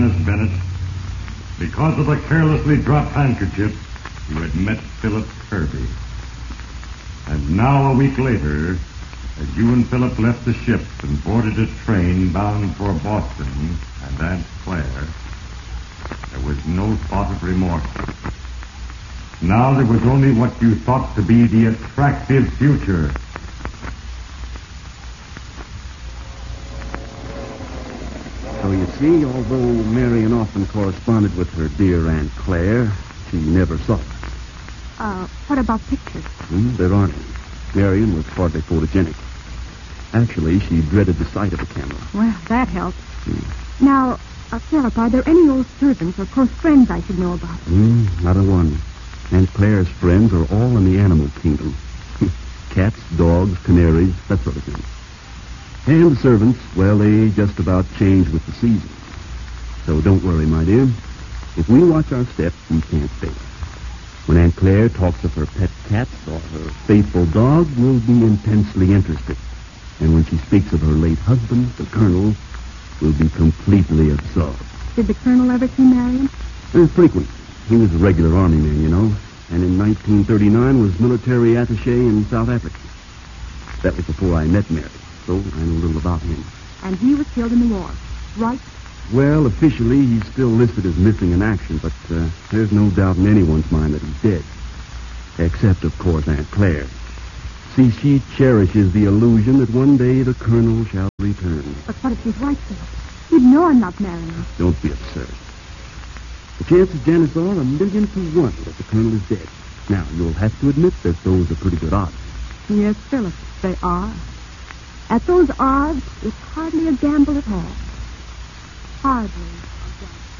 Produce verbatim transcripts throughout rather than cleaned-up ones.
Miss Bennett. Because of the carelessly dropped handkerchief, you had met Philip Kirby. And now, a week later, as you and Philip left the ship and boarded a train bound for Boston and Aunt Claire, there was no thought of remorse. Now there was only what you thought to be the attractive future. So you see, although Marion often corresponded with her dear Aunt Claire, she never saw us. Uh, what about pictures? Hmm, there aren't any. Marion was hardly photogenic. Actually, she dreaded the sight of a camera. Well, that helps. Hmm. Now, uh, Philip, are there any old servants or close friends I should know about? Hmm, not a one. Aunt Claire's friends are all in the animal kingdom. Cats, dogs, canaries, that sort of thing. And the servants, well, they just about change with the seasons. So don't worry, my dear. If we watch our step, we can't fail. When Aunt Claire talks of her pet cats or her faithful dog, we'll be intensely interested. And when she speaks of her late husband, the Colonel, we'll be completely absorbed. Did the Colonel ever see Marion? Uh, frequent. He was a regular army man, you know. And in nineteen thirty-nine was military attaché in South Africa. That was before I met Mary, so I know little about him. And he was killed in the war, right? Well, officially, he's still listed as missing in action, but uh, there's no doubt in anyone's mind that he's dead. Except, of course, Aunt Claire. See, she cherishes the illusion that one day the Colonel shall return. But what if she's right, Philip? You'd know I'm not marrying her. Don't be absurd. The chances, Janice, are a million to one that the Colonel is dead. Now, you'll have to admit that those are pretty good odds. Yes, Philip, they are. At those odds, it's hardly a gamble at all. Hardly a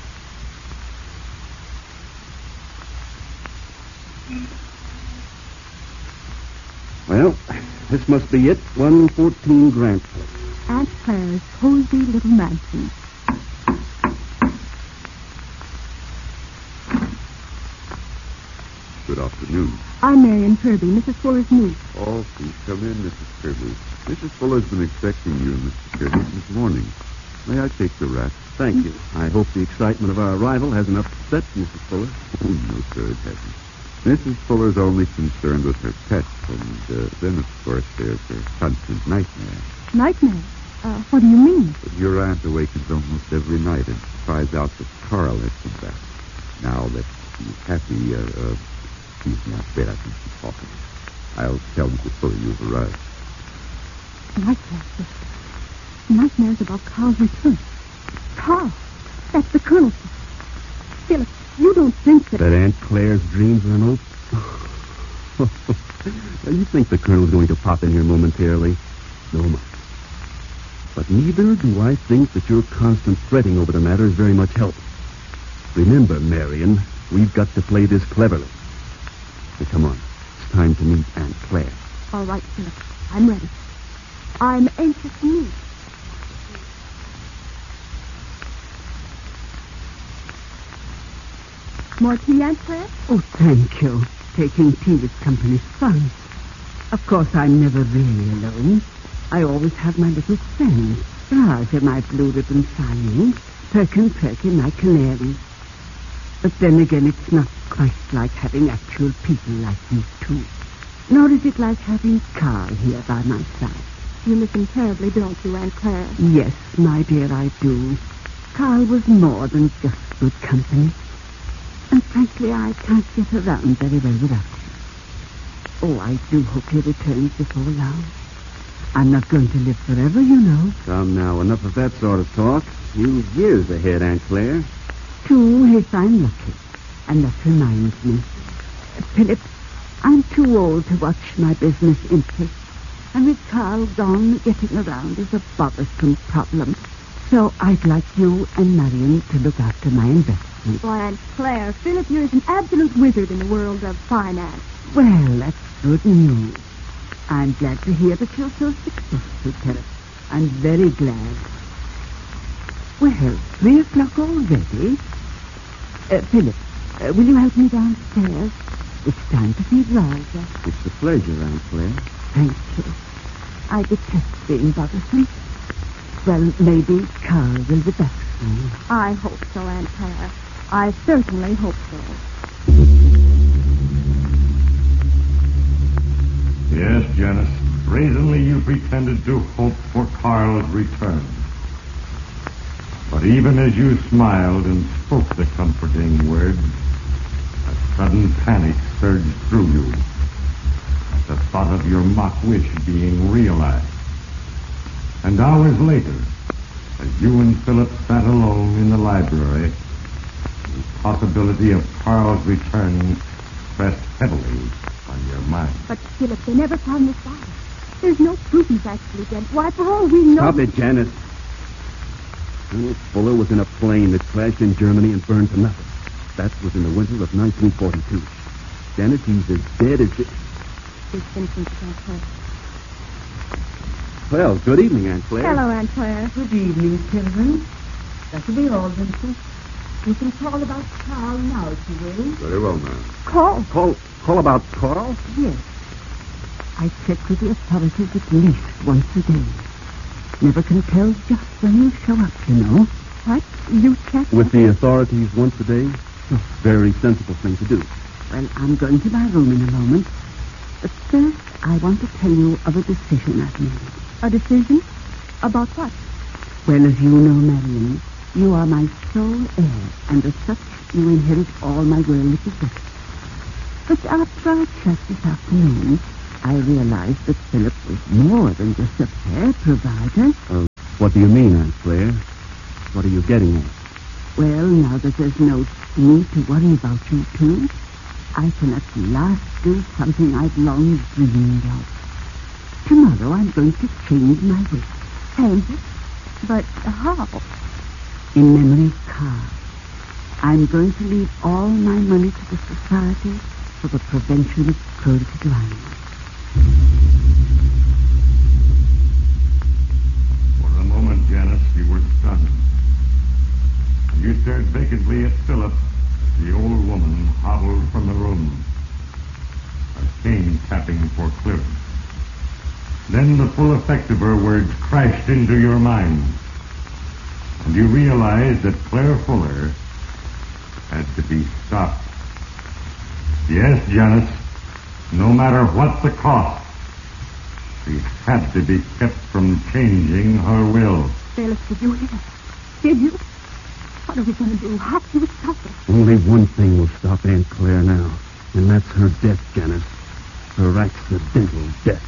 gamble. Well, this must be it. one fourteen Grant Place. Aunt Claire's cozy little mansion. Good afternoon. I'm Marion Kirby, Missus Fuller's niece. Oh, please come in, Missus Kirby. Missus Fuller's been expecting you, Mister Kirby, this morning. May I take the wrap? Thank you. I hope the excitement of our arrival hasn't upset Missus Fuller. Oh, no, sir, it hasn't. Missus Fuller's only concerned with her pets, and uh, then, of course, there's her constant nightmare. Nightmare? Uh, what do you mean? But your aunt awakens almost every night and cries out that Carl has come back. Now that she's happy, uh, uh, she's not bed. I think she's talking. I'll tell Missus Fuller you've arrived. Nightmares. Nightmares about Carl's return. Carl, that's the Colonel. Philip, you don't think that... That Aunt Claire's dreams are an open... You think the Colonel's going to pop in here momentarily? No, much. But neither do I think that your constant fretting over the matter is very much help. Remember, Marion, we've got to play this cleverly. Now, come on. It's time to meet Aunt Claire. All right, Philip. I'm ready. I'm anxious to meet. More tea, Aunt Claire? Oh, thank you. Taking tea with company's fun. Of course, I'm never really alone. I always have my little friends. Raja, my blue ribbon signing. Perkin Perky, my canaries. But then again, it's not quite like having actual people like you two. Nor is it like having Carl here by my side. You miss him terribly, don't you, Aunt Claire? Yes, my dear, I do. Carl was more than just good company. And frankly, I can't get around very well without him. Oh, I do hope he returns before long. I'm not going to live forever, you know. Come now, enough of that sort of talk. You years ahead, Aunt Claire. Two, if I'm lucky. And that reminds me. Uh, Philip, I'm too old to watch my business interests. And with Carl gone, getting around is a bothersome problem. So I'd like you and Marion to look after my investment. Why, Aunt Claire, Philip here is an absolute wizard in the world of finance. Well, that's good news. I'm glad to hear that you're so successful, Philip. I'm very glad. Well, three o'clock already. Uh, Philip, uh, will you help me downstairs? It's time to feed Raja. It's a pleasure, Aunt Claire. Thank you. I detest being bothersome. Well, maybe Carl will be back I hope so, Aunt Claire. I certainly hope so. Yes, Janice. Brazenly you pretended to hope for Carl's return. But even as you smiled and spoke the comforting words, a sudden panic surged through you at the thought of your mock wish being realized. And hours later, as you and Philip sat alone in the library, the possibility of Carl's return pressed heavily on your mind. But, Philip, they never found the body. There's no proof he's actually dead. Why, for all we know... Stop it, Janice. Colonel Fuller was in a plane that crashed in Germany and burned to nothing. That was in the winter of nineteen forty-two. Janice, he's as dead as... It's Vincent, Aunt Claire. Well, good evening, Aunt Claire. Hello, Aunt Claire. Good evening, children. That'll be all, Vincent. You can call about Carl now, if you will. Very well, ma'am. Call. Call, call about Carl? Yes. I check with the authorities at least once a day. Never can tell just when you show up, you know. What? You check? With the authorities once a day? Oh, very sensible thing to do. Well, I'm going to my room in a moment. But first, I want to tell you of a decision I've made. A decision? About what? Well, as you know, Marion, you are my sole heir, and as such, you inherit all my worldly possessions. But after I checked this afternoon, I realized that Philip was more than just a fair provider. Uh, what do you mean, Aunt Claire? What are you getting at? Well, now that there's no need to worry about you two, I can at last do something I've long dreamed of. Tomorrow I'm going to change my will. Change it? But how? In memory of Carl, I'm going to leave all my money to the Society for the Prevention of Cruelty to Animals. For a moment, Janice, you were stunned. You stared vacantly at Philip as the old woman hobbled from the room, her cane tapping for clearance. Then the full effect of her words crashed into your mind, and you realized that Claire Fuller had to be stopped. Yes, Janice, no matter what the cost, she had to be kept from changing her will. Bailiff, did you hear? Did you? What are we going to do? How do we stop it? Only one thing will stop Aunt Claire now, and that's her death, Janice. Her accidental death.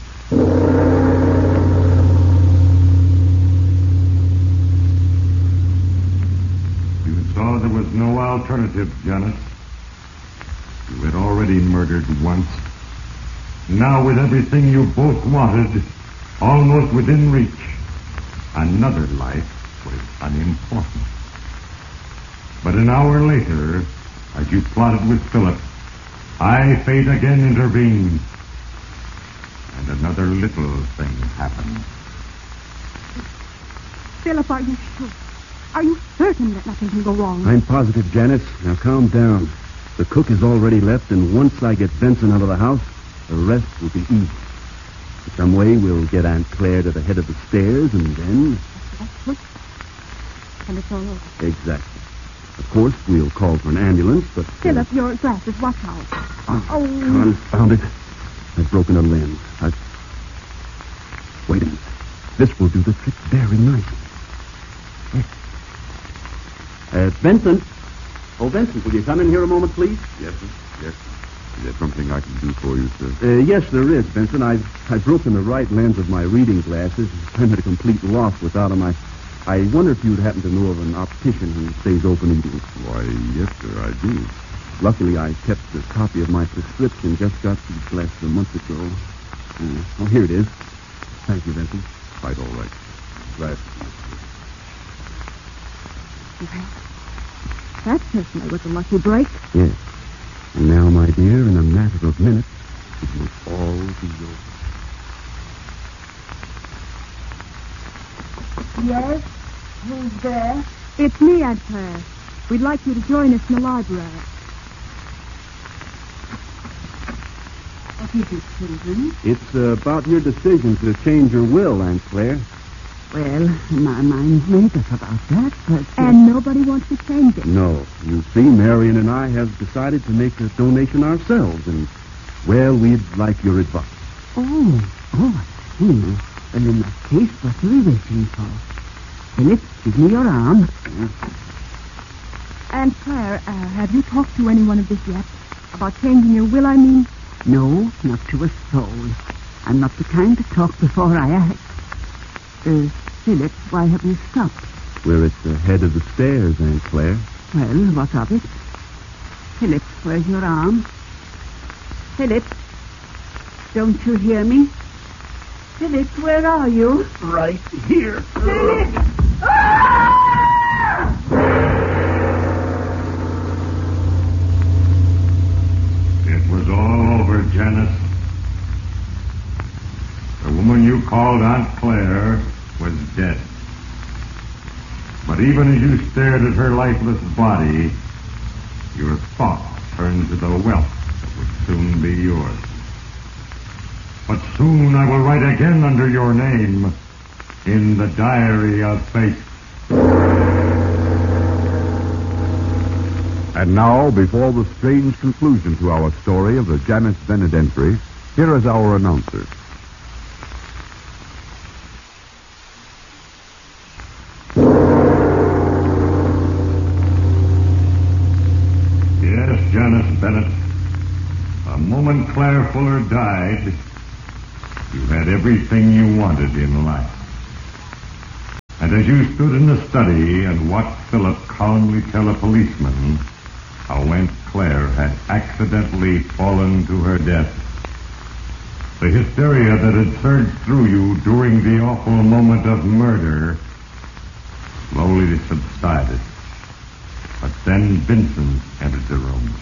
You saw there was no alternative, Janice. You had already murdered once. Now, with everything you both wanted, almost within reach, another life was unimportant. But an hour later, as you plotted with Philip, high fate again intervened. And another little thing happened. Philip, are you sure? Are you certain that nothing can go wrong? I'm positive, Janice. Now calm down. The cook has already left, and once I get Benson out of the house, the rest will be easy. In some way, we'll get Aunt Claire to the head of the stairs, and then... That's it. And it's all over. Exactly. Of course, we'll call for an ambulance, but... Uh... Philip, your glasses. Watch out. Oh, Oh. confound it. I've broken a limb. I've... Wait a minute. This will do the trick very nicely. Yes. Uh, Vincent. Oh, Vincent, will you come in here a moment, please? Yes, sir. Yes. Is there something I can do for you, sir? Uh, yes, there is, Vincent. I've, I've broken the right lens of my reading glasses. I'm at a complete loss without them. I, I wonder if you'd happen to know of an optician who stays open evenings. Why, yes, sir, I do. Luckily, I kept a copy of my prescription. Just got these glasses a month ago. Uh, oh, here it is. Thank you, Vincent. Quite all right. Glad. That certainly was a lucky break. Yes. And now, my dear, in a matter of minutes, it will all be over. Yes? Who's there? It's me, Aunt Claire. We'd like you to join us in the library. What is it, children? It's uh, about your decision to change your will, Aunt Claire. Well, my mind's made up about that, but... Uh, And nobody wants to change it. No. You see, Marion and I have decided to make a donation ourselves, and, well, we'd like your advice. Oh, oh, I see. Well, in that case, what are we waiting for? Philip, give me your arm. And Claire, uh, have you talked to anyone of this yet? About changing your will, I mean? No, not to a soul. I'm not the kind to talk before I act. Uh, Philip, why have you stopped? We're at the head of the stairs, Aunt Claire. Well, what of it? Philip, where's your arm? Philip, don't you hear me? Philip, where are you? Right here. Philip! It was all over, Janice. The woman you called Aunt Claire was dead. But even as you stared at her lifeless body, your thoughts turned to the wealth that would soon be yours. But soon I will write again under your name in the Diary of Fate. And now, before the strange conclusion to our story of the Janice Bennett entry, here is our announcer. Yes, Janice Bennett. The moment Claire Fuller died, you had everything you wanted in life. And as you stood in the study and watched Philip calmly tell a policeman how Aunt Claire had accidentally fallen to her death, the hysteria that had surged through you during the awful moment of murder slowly subsided. But then Vincent entered the room.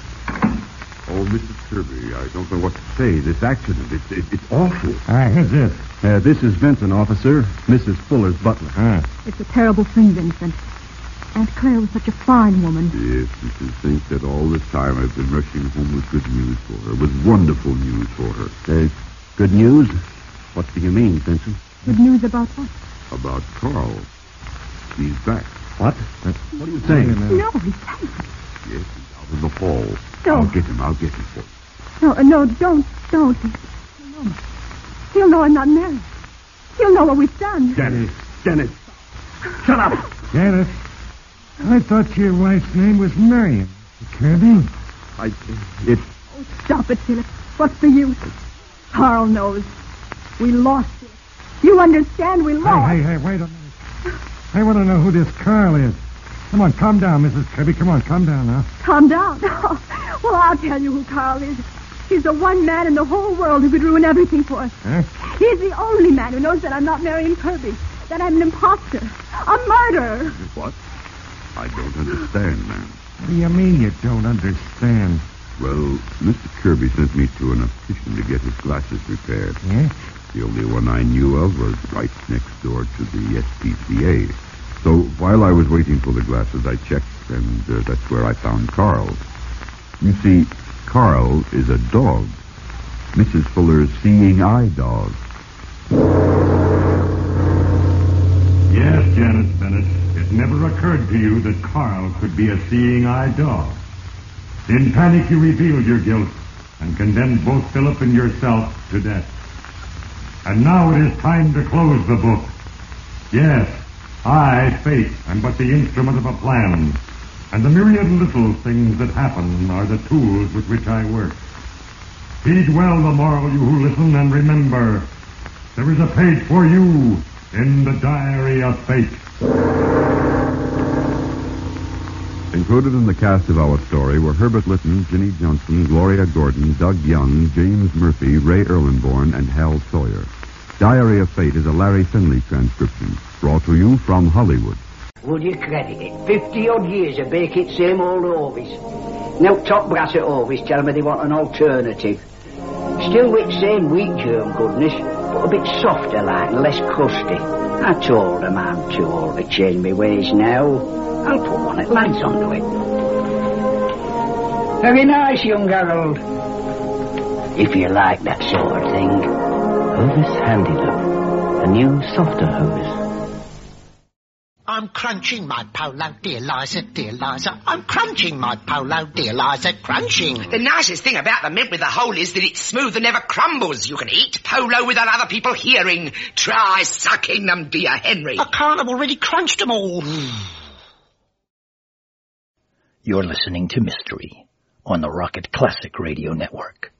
Oh, Missus Kirby, I don't know what to say. This accident, it's, it, it's awful. Ah, who's this? Uh, this is Vincent, officer. Missus Fuller's butler. Ah. It's a terrible thing, Vincent. Aunt Claire was such a fine woman. Yes, Missus Think that all this time I've been rushing home with good news for her, with wonderful news for her. Uh, good news? What do you mean, Vincent? Good news about what? About Carl. He's back. What? Uh, what are you saying? No, he can't. Yes, he's out in the hall. No. I'll get him. I'll get him for you. No, uh, no, don't, don't. He'll know. He'll know I'm not married. He'll know what we've done. Janice. Janice. Shut up. Janice, I thought your wife's name was Marion. Kirby? I... It... Oh, stop it, Philip. What's the use? Carl knows. We lost it. You understand? We lost. Hey, hey, hey, wait a minute. I want to know who this Carl is. Come on, calm down, Missus Kirby. Come on, calm down now. Calm down. Well, I'll tell you who Carl is. He's the one man in the whole world who could ruin everything for us. Huh? He's the only man who knows that I'm not Marion Kirby, that I'm an imposter, a murderer. What? I don't understand, ma'am. What do you mean you don't understand? Well, Mister Kirby sent me to an optician to get his glasses repaired. Yeah? The only one I knew of was right next door to the S P C A. So while I was waiting for the glasses, I checked, and uh, that's where I found Carl. You see, Carl is a dog. Missus Fuller's seeing eye dog. Yes, Janice Bennett. It never occurred to you that Carl could be a seeing eye dog. In panic, you revealed your guilt and condemned both Philip and yourself to death. And now it is time to close the book. Yes, I, Fate, am but the instrument of a plan, and the myriad little things that happen are the tools with which I work. Heed well the moral, you who listen, and remember, there is a page for you in the Diary of Fate. Included in the cast of our story were Herbert Lytton, Ginny Johnson, Gloria Gordon, Doug Young, James Murphy, Ray Erlenborn, and Hal Sawyer. Diary of Fate is a Larry Finley transcription, brought to you from Hollywood. Would you credit it? Fifty-odd years of baking same old Ovis. Now top brass at Ovis tell me they want an alternative. Still with same wheat germ goodness, but a bit softer like and less crusty. I told them I'm too old to change my ways now. I'll put one at lads onto it. Very nice, young Harold. If you like that sort of thing. Hovis Handy Love, a new, softer Hovis. I'm crunching my polo, dear Liza, dear Liza. I'm crunching my polo, dear Liza, crunching. The nicest thing about the mint with the hole is that it's smooth and never crumbles. You can eat polo without other people hearing. Try sucking them, dear Henry. I can't, I've already crunched them all. You're listening to Mystery on the Rocket Classic Radio Network.